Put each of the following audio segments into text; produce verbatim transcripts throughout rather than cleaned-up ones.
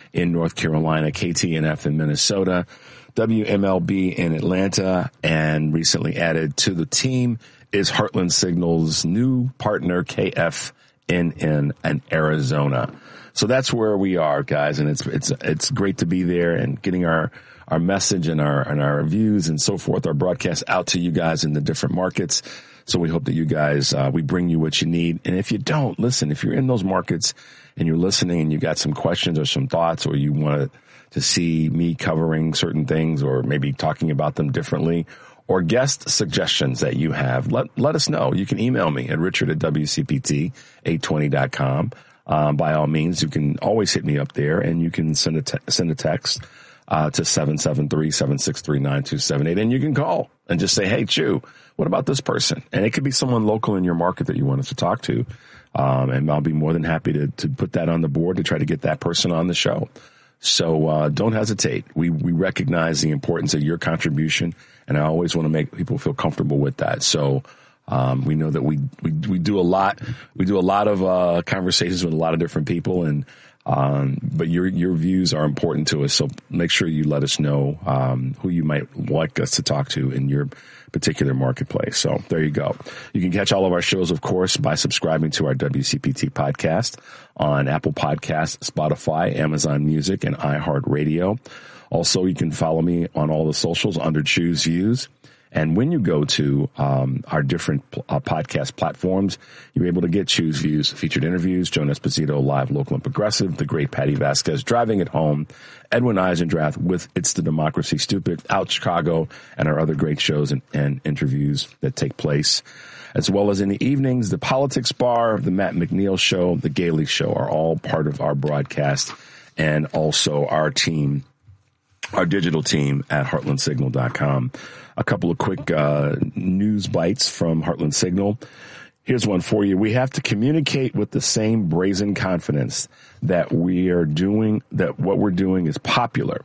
in North Carolina, K T N F in Minnesota, W M L B in Atlanta, and recently added to the team is Heartland Signal's new partner, K F N N in Arizona. So that's where we are, guys, and it's it's it's great to be there and getting our our message and our and our views and so forth, our broadcast out to you guys in the different markets. So we hope that you guys, uh, we bring you what you need. And if you don't, listen, if you're in those markets and you're listening and you got some questions or some thoughts, or you want to see me covering certain things or maybe talking about them differently, or guest suggestions that you have, let let us know. You can email me at richard at w c p t eight twenty dot com. Um, by all means, you can always hit me up there, and you can send a te- send a text uh, to seven seven three, seven six three, nine two seven eight, and you can call and just say, hey, Chew, what about this person? And it could be someone local in your market that you want us to talk to, um, and I'll be more than happy to, to put that on the board to try to get that person on the show. So uh, don't hesitate. We we recognize the importance of your contribution, and I always want to make people feel comfortable with that. So um, we know that we, we we do a lot. We do a lot of uh, conversations with a lot of different people, and um, but your your views are important to us. So make sure you let us know um, who you might like us to talk to in your particular marketplace. So there you go. You can catch all of our shows, of course, by subscribing to our W C P T podcast on Apple Podcasts, Spotify, Amazon Music, and iHeartRadio. Also, you can follow me on all the socials under Choose Views. And when you go to um, our different uh, podcast platforms, you're able to get Choose Views, featured interviews, Joan Esposito, Live, Local, and Progressive, the great Patty Vasquez, Driving It Home, Edwin Eisendrath with It's the Democracy Stupid, Out Chicago, and our other great shows and, and interviews that take place. As well as in the evenings, the Politics Bar, the Matt McNeil Show, the Gailey Show are all part of our broadcast, and also our team, our digital team at heartland signal dot com. A couple of quick uh, news bites from Heartland Signal. Here's one for you. We have to communicate with the same brazen confidence that we are doing, that what we're doing is popular.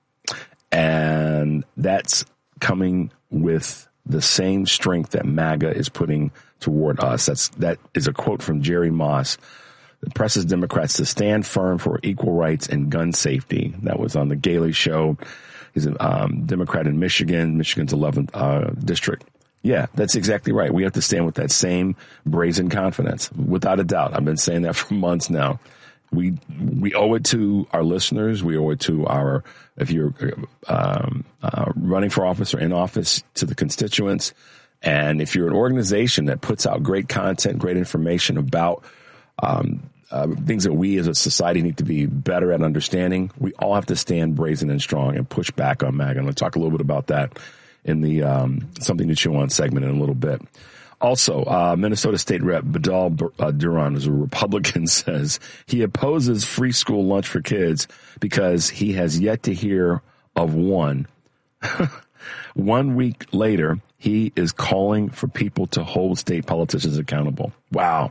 And that's coming with the same strength that MAGA is putting toward us. That's, that is a quote from Jerry Moss. It presses Democrats to stand firm for equal rights and gun safety. That was on the Gailey Show. He's a um, Democrat in Michigan, Michigan's eleventh uh, district. Yeah, that's exactly right. We have to stand with that same brazen confidence, without a doubt. I've been saying that for months now. We we owe it to our listeners. We owe it to our, if you're um, uh, running for office or in office, to the constituents. And if you're an organization that puts out great content, great information about um Uh, things that we as a society need to be better at understanding, we all have to stand brazen and strong and push back on MAGA. I'm going to talk a little bit about that in the um, Something to Chew On segment in a little bit. Also, uh, Minnesota State Rep Badal uh, Duran, who's a Republican, says he opposes free school lunch for kids because he has yet to hear of one. One week later, he is calling for people to hold state politicians accountable. Wow.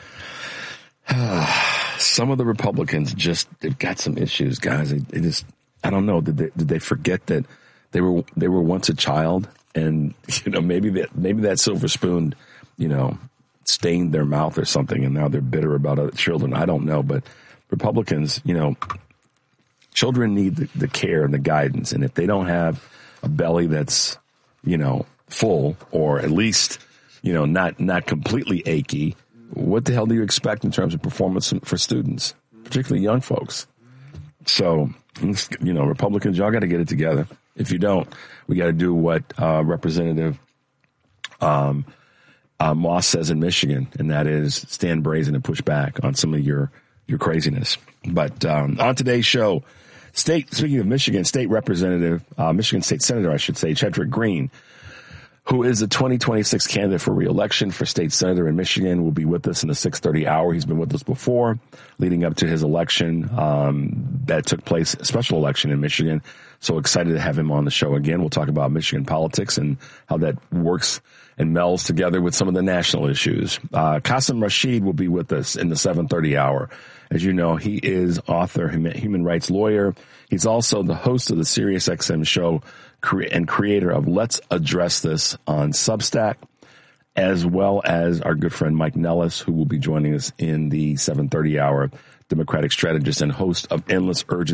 Some of the Republicans just, they've got some issues, guys. They, they just, I don't know. Did they, did they forget that they were, they were once a child, and, you know, maybe that, maybe that silver spoon, you know, stained their mouth or something, and now they're bitter about other children. I don't know, but Republicans, you know, children need the, the care and the guidance. And if they don't have a belly that's, you know, full, or at least, you know, not, not completely achy, what the hell do you expect in terms of performance for students, particularly young folks? So, you know, Republicans, y'all got to get it together. If you don't, we got to do what uh, Representative um, uh, Moss says in Michigan, and that is stand brazen and push back on some of your, your craziness. But um, on today's show, state, speaking of Michigan, state representative, uh, Michigan State Senator, I should say, Chedrick Green, who is the twenty twenty-six candidate for re-election for state senator in Michigan, will be with us in the six thirty hour. He's been with us before, leading up to his election um, that took place, a special election in Michigan. So excited to have him on the show again. We'll talk about Michigan politics and how that works and melds together with some of the national issues. Uh, Qasim Rashid will be with us in the seven thirty hour. As you know, he is author, human rights lawyer. He's also the host of the SiriusXM show and creator of Let's Address This on Substack, as well as our good friend Mike Nellis, who will be joining us in the seven thirty hour, Democratic strategist and host of Endless Urgency.